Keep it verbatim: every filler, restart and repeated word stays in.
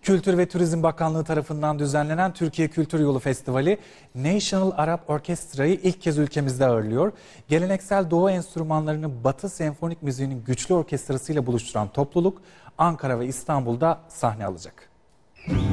Kültür ve Turizm Bakanlığı tarafından düzenlenen Türkiye Kültür Yolu Festivali, National Arab Orkestra'yı ilk kez ülkemizde ağırlıyor. Geleneksel Doğu enstrümanlarını Batı senfonik müziğinin güçlü orkestrasıyla buluşturan topluluk, Ankara ve İstanbul'da sahne alacak.